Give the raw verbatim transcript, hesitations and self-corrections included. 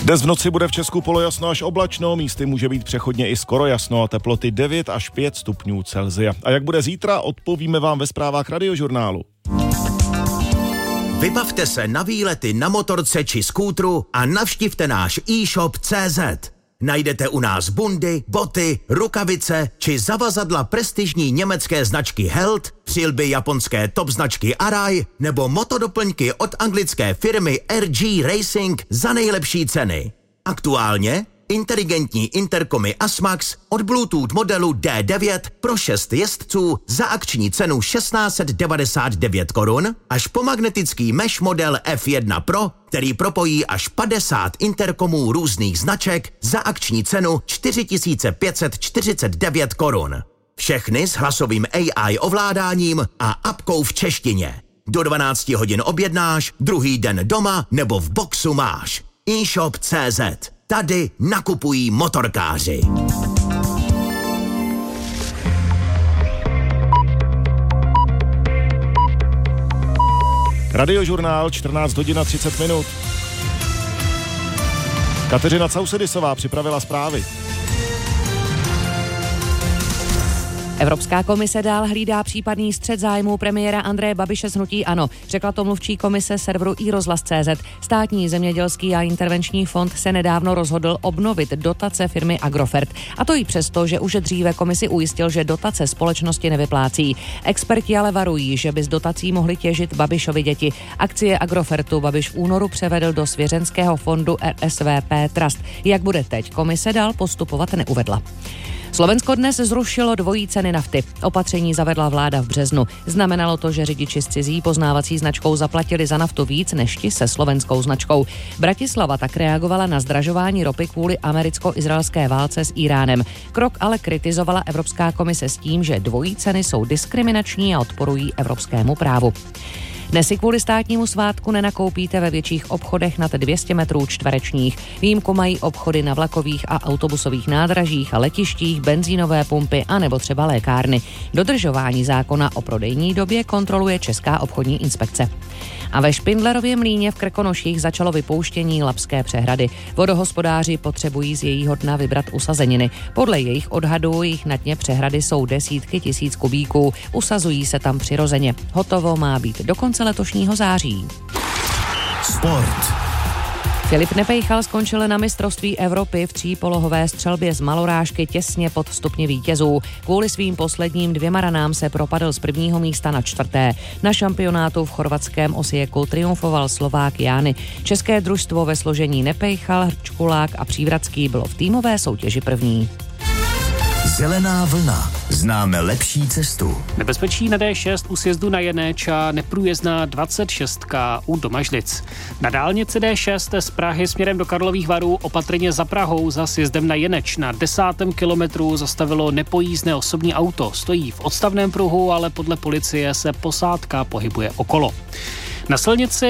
Dnes v noci bude v Česku polojasno až oblačno, místy může být přechodně i skoro jasno a teploty devět až pět stupňů Celsia. A jak bude zítra, odpovíme vám ve zprávách Radiožurnálu. Vybavte se na výlety na motorce či skútru a navštivte náš e-shop tečka cé zet. Najdete u nás bundy, boty, rukavice či zavazadla prestižní německé značky Held, přilby japonské top značky Arai nebo motodoplňky od anglické firmy R G Racing za nejlepší ceny. Aktuálně inteligentní interkomy Asmax od Bluetooth modelu D devět pro šest jezdců za akční cenu tisíc šest set devadesát devět korun až po magnetický mesh model F jedna Pro, který propojí až padesát interkomů různých značek za akční cenu čtyři tisíce pět set čtyřicet devět korun. Všechny s hlasovým A I ovládáním a apkou v češtině. Do dvanácti hodin objednáš, druhý den doma nebo v boxu máš. e-shop tečka cé zet. Tady nakupují motorkáři. Radiožurnál, čtrnáct hodin a třicet minut. Kateřina Causedisová připravila zprávy. Evropská komise dál hlídá případný střet zájmů premiéra Andreje Babiše z hnutí ANO. Řekla to mluvčí komise serveru iRozhlas tečka cé zet. Státní zemědělský a intervenční fond se nedávno rozhodl obnovit dotace firmy Agrofert. A to i přesto, že už dříve komisi ujistil, že dotace společnosti nevyplácí. Experti ale varují, že by z dotací mohly těžit Babišovi děti. Akcie Agrofertu Babiš v únoru převedl do svěřenského fondu R S V P Trust. Jak bude teď komise dál postupovat, neuvedla. Slovensko dnes zrušilo dvojí ceny nafty. Opatření zavedla vláda v březnu. Znamenalo to, že řidiči s cizí poznávací značkou zaplatili za naftu víc než ti se slovenskou značkou. Bratislava tak reagovala na zdražování ropy kvůli americko-izraelské válce s Íránem. Krok ale kritizovala Evropská komise s tím, že dvojí ceny jsou diskriminační a odporují evropskému právu. Dnes si kvůli státnímu svátku nenakoupíte ve větších obchodech nad dvě stě metrů čtverečních. Výjimku mají obchody na vlakových a autobusových nádražích a letištích, benzínové pumpy a nebo třeba lékárny. Dodržování zákona o prodejní době kontroluje Česká obchodní inspekce. A ve Špindlerově mlýně v Krkonoších začalo vypouštění Labské přehrady. Vodohospodáři potřebují z jejího dna vybrat usazeniny. Podle jejich odhadů jich na dně přehrady jsou desítky tisíc kubíků. Usazují se tam přirozeně. Hotovo má být do konce letošního září. Sport. Filip Nepejchal skončil na mistrovství Evropy v třípolohové střelbě z malorážky těsně pod stupni vítězů. Kvůli svým posledním dvěma ranám se propadl z prvního místa na čtvrté. Na šampionátu v chorvatském Osijeku triumfoval Slovák Jány. České družstvo ve složení Nepejchal, Hrčkulák a Přívratský bylo v týmové soutěži první. Zelená vlna. Známe lepší cestu. Nebezpečí na D šest u sjezdu na Jeneč a neprůjezdná dvacet šest u Domažlic. Na dálnici D šest z Prahy směrem do Karlových Varů opatrně za Prahou za sjezdem na Jeneč na desátém kilometru zastavilo nepojízdné osobní auto. Stojí v odstavném pruhu, ale podle policie se posádka pohybuje okolo. Na silnici